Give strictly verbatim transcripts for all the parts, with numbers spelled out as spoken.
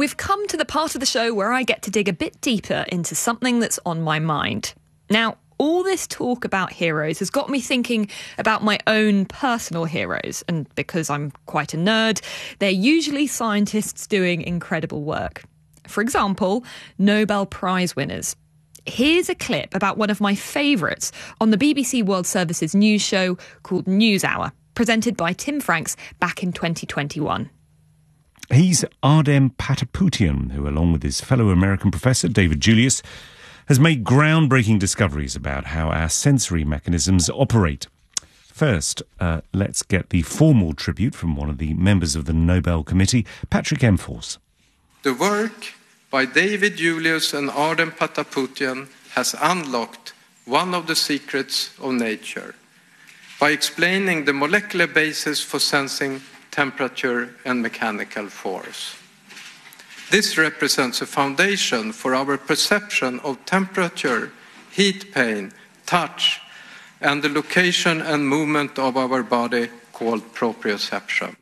we've come to the part of the show where I get to dig a bit deeper into something that's on my mind. Now, all this talk about heroes has got me thinking about my own personal heroes. And because I'm quite a nerd, they're usually scientists doing incredible work. For example, Nobel Prize winners. Here's a clip about one of my favourites on the B B C World Service's news show called NewsHour, presented by Tim Franks back in twenty twenty-one. He's Ardem Patapoutian, who, along with his fellow American professor, David Julius, has made groundbreaking discoveries about how our sensory mechanisms operate. First, uh, let's get the formal tribute from one of the members of the Nobel Committee, Patrick Emfors. The work by David Julius and Ardem Patapoutian has unlocked one of the secrets of nature by explaining the molecular basis for sensing temperature and mechanical force. This represents a foundation for our perception of temperature, heat pain, touch, and the location and movement of our body called proprioception.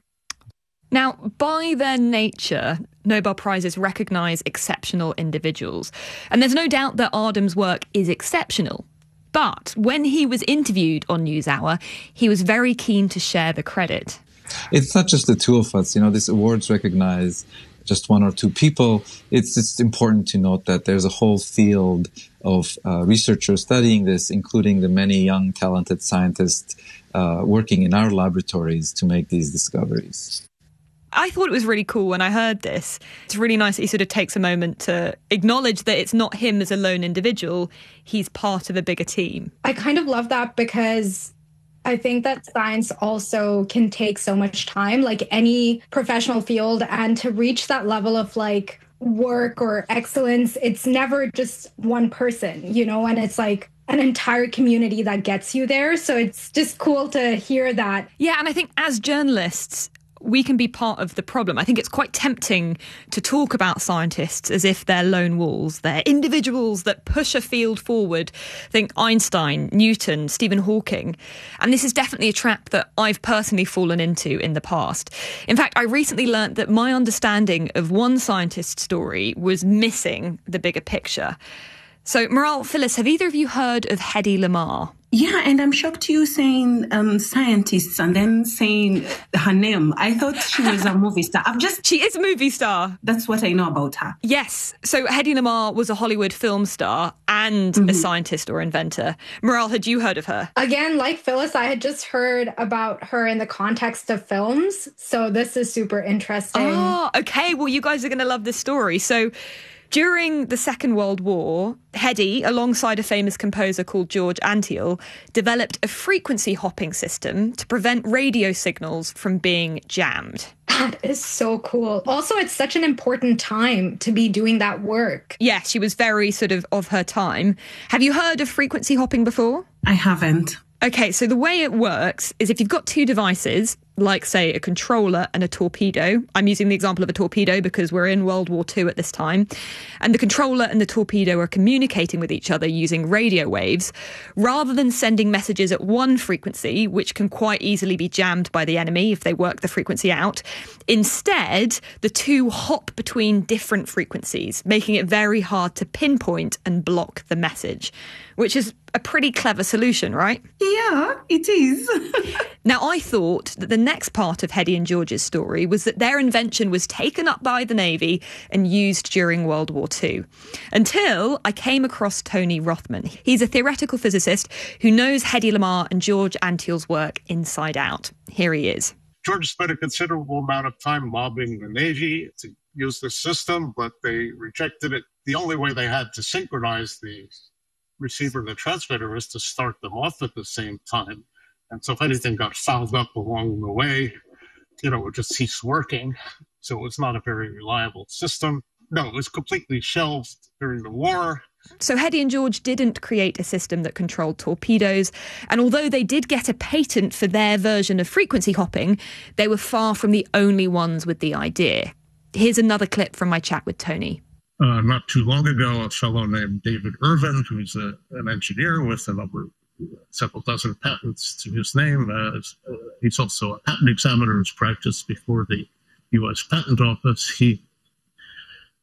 Now, by their nature, Nobel Prizes recognise exceptional individuals. And there's no doubt that Ardem's work is exceptional. But when he was interviewed on NewsHour, he was very keen to share the credit. It's not just the two of us. You know, these awards recognize just one or two people. It's just important to note that there's a whole field of uh, researchers studying this, including the many young, talented scientists uh, working in our laboratories to make these discoveries. I thought it was really cool when I heard this. It's really nice that he sort of takes a moment to acknowledge that it's not him as a lone individual. He's part of a bigger team. I kind of love that because I think that science also can take so much time, like any professional field, and to reach that level of like work or excellence, it's never just one person, you know, and it's like an entire community that gets you there. So it's just cool to hear that. Yeah, and I think as journalists, we can be part of the problem. I think it's quite tempting to talk about scientists as if they're lone wolves. They're individuals that push a field forward. Think Einstein, Newton, Stephen Hawking. And this is definitely a trap that I've personally fallen into in the past. In fact, I recently learnt that my understanding of one scientist's story was missing the bigger picture. So, Miral, Phyllis, have either of you heard of Hedy Lamarr? Yeah, and I'm shocked you saying um, scientists and then saying her name. I thought she was a movie star. I've just She is a movie star. That's what I know about her. Yes. So Hedy Lamarr was a Hollywood film star and mm-hmm. a scientist or inventor. Miral, had you heard of her? Again, like Phyllis, I had just heard about her in the context of films. So this is super interesting. Oh, okay. Well, you guys are going to love this story. So during the Second World War, Hedy, alongside a famous composer called George Antheil, developed a frequency hopping system to prevent radio signals from being jammed. That is so cool. Also, it's such an important time to be doing that work. Yes, she was very sort of of her time. Have you heard of frequency hopping before? I haven't. Okay, so the way it works is if you've got two devices, like, say, a controller and a torpedo. I'm using the example of a torpedo because we're in World War Two at this time. And the controller and the torpedo are communicating with each other using radio waves. Rather than sending messages at one frequency, which can quite easily be jammed by the enemy if they work the frequency out, instead, the two hop between different frequencies, making it very hard to pinpoint and block the message, which is a pretty clever solution, right? Yeah, it is. Now, I thought that the next part of Hedy and George's story was that their invention was taken up by the Navy and used during World War Two. Until I came across Tony Rothman. He's a theoretical physicist who knows Hedy Lamarr and George Antheil's work inside out. Here he is. George spent a considerable amount of time lobbying the Navy to use this system, but they rejected it. The only way they had to synchronize the receiver and the transmitter was to start them off at the same time. And so if anything got fouled up along the way, you know, it would just cease working. So it was not a very reliable system. No, it was completely shelved during the war. So Hedy and George didn't create a system that controlled torpedoes. And although they did get a patent for their version of frequency hopping, they were far from the only ones with the idea. Here's another clip from my chat with Tony. Uh, not too long ago, a fellow named David Irvin, who's a, an engineer with a number, several dozen patents to his name. Uh, uh, he's also a patent examiner who's practiced before the U S Patent Office. He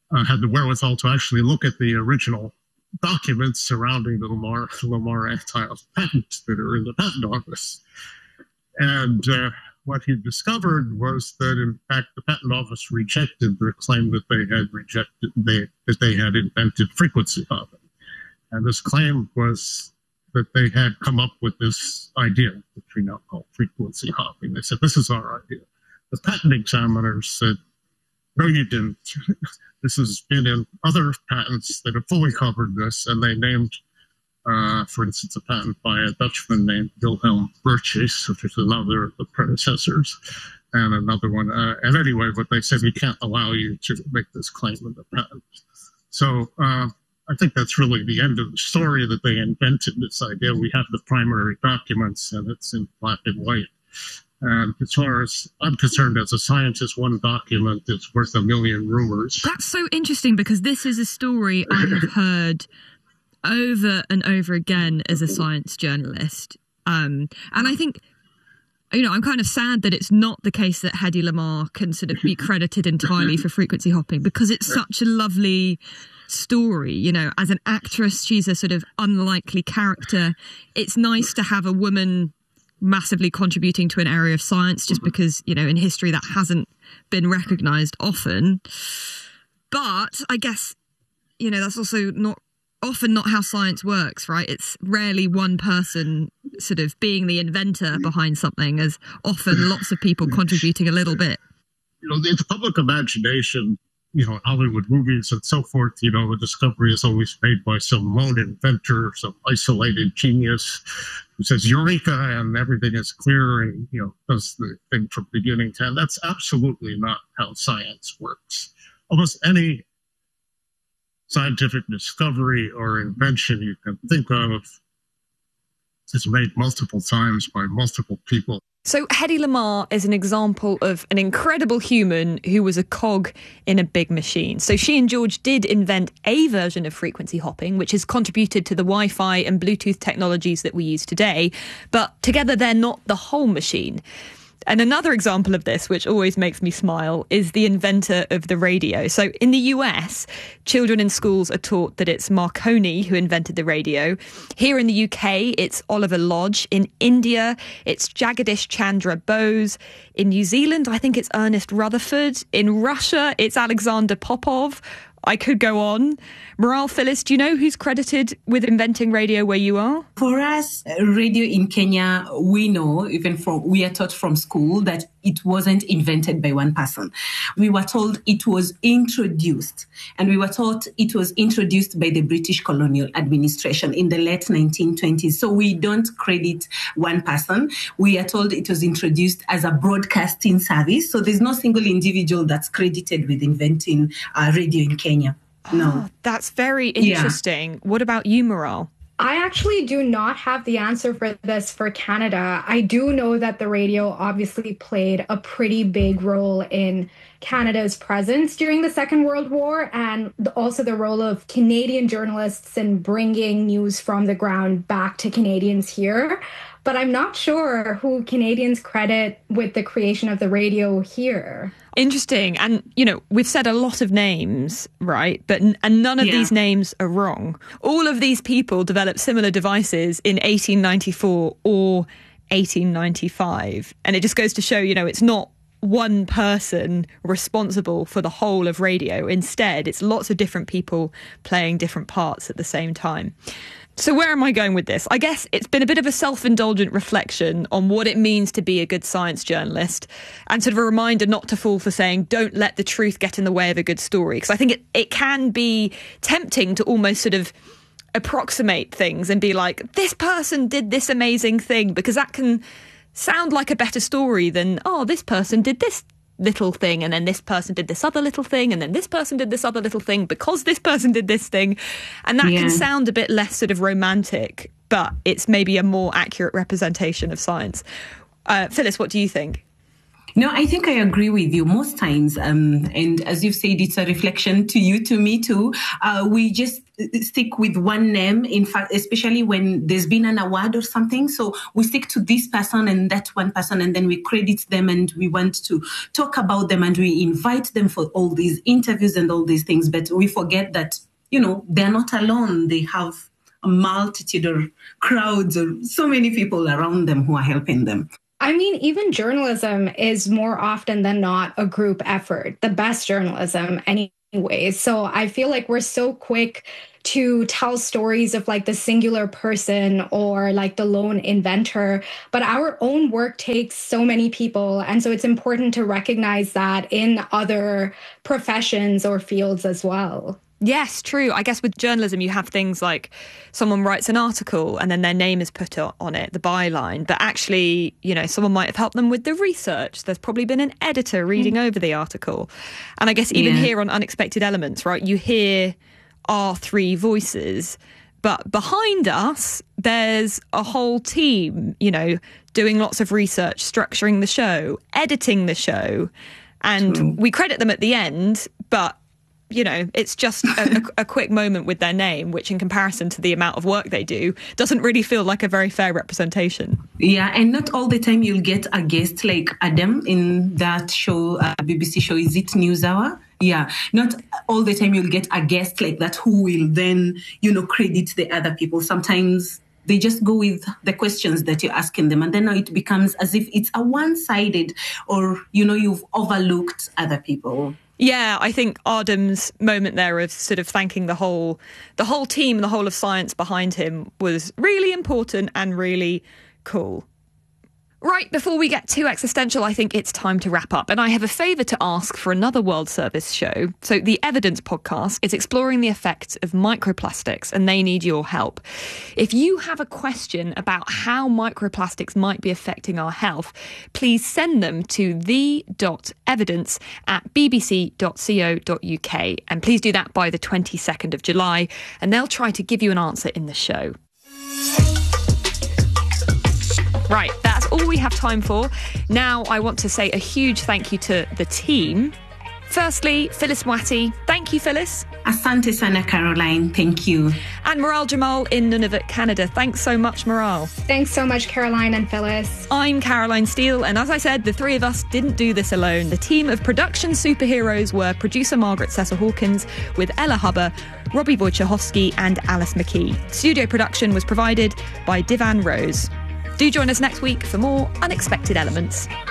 uh, had the wherewithal to actually look at the original documents surrounding the Lamar, Lamar anti-patent that are in the patent office. And uh, what he discovered was that, in fact, the patent office rejected the claim that they had rejected they, that they had invented frequency hopping. And this claim was that they had come up with this idea, which we now call frequency hopping. They said, this is our idea. The patent examiners said, no, you didn't. This has been in other patents that have fully covered this, and they named, uh, for instance, a patent by a Dutchman named Wilhelm Burtjes, which is another of the predecessors, and another one. Uh, and anyway, but they said, we can't allow you to make this claim in the patent. So uh, I think that's really the end of the story, that they invented this idea. We have the primary documents, and it's in black and white. And as far as I'm concerned, as a scientist, one document is worth a million rumors. That's so interesting, because this is a story I have heard over and over again as a science journalist. Um, and I think, you know, I'm kind of sad that it's not the case that Hedy Lamarr can sort of be credited entirely for frequency hopping, because it's such a lovely story. You know, as an actress, she's a sort of unlikely character. It's nice to have a woman massively contributing to an area of science, just because, you know, in history that hasn't been recognised often. But I guess, you know, that's also not often not how science works, right? It's rarely one person sort of being the inventor behind something, as often lots of people contributing a little bit. You know, in the public imagination, you know, Hollywood movies and so forth, you know, a discovery is always made by some lone inventor, some isolated genius who says eureka and everything is clear and, you know, does the thing from beginning to end. That's absolutely not how science works. Almost any scientific discovery or invention you can think of is made multiple times by multiple people. So Hedy Lamarr is an example of an incredible human who was a cog in a big machine. So she and George did invent a version of frequency hopping, which has contributed to the Wi-Fi and Bluetooth technologies that we use today. But together, they're not the whole machine. And another example of this, which always makes me smile, is the inventor of the radio. So in the U S, children in schools are taught that it's Marconi who invented the radio. Here in the U K, it's Oliver Lodge. In India, it's Jagadish Chandra Bose. In New Zealand, I think it's Ernest Rutherford. In Russia, it's Alexander Popov. I could go on. Miral, Phyllis, do you know who's credited with inventing radio where you are? For us, radio in Kenya, we know, even from, we are taught from school that it wasn't invented by one person. We were told it was introduced, and we were taught it was introduced by the British colonial administration in the late nineteen twenties. So we don't credit one person. We are told it was introduced as a broadcasting service. So there's no single individual that's credited with inventing uh, radio in Kenya. No. Oh, that's very interesting. Yeah. What about you, Miral? I actually do not have the answer for this for Canada. I do know that the radio obviously played a pretty big role in Canada's presence during the Second World War, and also the role of Canadian journalists in bringing news from the ground back to Canadians here. But I'm not sure who Canadians credit with the creation of the radio here. Interesting. And, you know, we've said a lot of names, right? But and none of yeah. these names are wrong. All of these people developed similar devices in eighteen ninety-four or eighteen ninety-five. And it just goes to show, you know, it's not one person responsible for the whole of radio. Instead, it's lots of different people playing different parts at the same time. So where am I going with this? I guess it's been a bit of a self-indulgent reflection on what it means to be a good science journalist, and sort of a reminder not to fall for saying, don't let the truth get in the way of a good story. Because I think it, it can be tempting to almost sort of approximate things and be like, this person did this amazing thing, because that can sound like a better story than, oh, this person did this little thing, and then this person did this other little thing, and then this person did this other little thing because this person did this thing. And that yeah. can sound a bit less sort of romantic, but it's maybe a more accurate representation of science. Uh, Phyllis, what do you think? No, I think I agree with you most times. Um, and as you've said, it's a reflection to you, to me too. Uh, we just stick with one name, in fact, especially when there's been an award or something. So we stick to this person and that one person, and then we credit them and we want to talk about them and we invite them for all these interviews and all these things. But we forget that, you know, they're not alone. They have a multitude or crowds or so many people around them who are helping them. I mean, even journalism is more often than not a group effort, the best journalism anyway. So I feel like we're so quick to tell stories of like the singular person or like the lone inventor, but our own work takes so many people. And so it's important to recognize that in other professions or fields as well. Yes, true. I guess with journalism, you have things like someone writes an article and then their name is put on it, the byline. But actually, you know, someone might have helped them with the research. There's probably been an editor reading mm. over the article. And I guess even yeah. here on Unexpected Elements, right, you hear our three voices. But behind us, there's a whole team, you know, doing lots of research, structuring the show, editing the show. And true. We credit them at the end, but you know, it's just a, a, a quick moment with their name, which in comparison to the amount of work they do, doesn't really feel like a very fair representation. Yeah, and not all the time you'll get a guest like Adam in that show, uh, B B C show, is it NewsHour? Yeah, not all the time you'll get a guest like that who will then, you know, credit the other people. Sometimes they just go with the questions that you're asking them, and then now it becomes as if it's a one-sided or, you know, you've overlooked other people. Yeah, I think Ardem's moment there of sort of thanking the whole the whole team, the whole of science behind him was really important and really cool. Right, before we get too existential, I think it's time to wrap up. And I have a favour to ask for another World Service show. So the Evidence podcast is exploring the effects of microplastics, and they need your help. If you have a question about how microplastics might be affecting our health, please send them to the.evidence at bbc.co.uk. And please do that by the twenty-second of July, and they'll try to give you an answer in the show. Right, that's all we have time for. Now I want to say a huge thank you to the team. Firstly, Phyllis Mwati. Thank you, Phyllis. Asante sana, Caroline. Thank you. And Maral Jamal in Nunavut, Canada. Thanks so much, Maral. Thanks so much, Caroline and Phyllis. I'm Caroline Steele, and as I said, the three of us didn't do this alone. The team of production superheroes were producer Margaret Cecil-Hawkins with Ella Hubber, Robbie Wojciechowski and Alice McKee. Studio production was provided by Divan Rose. Do join us next week for more Unexpected Elements.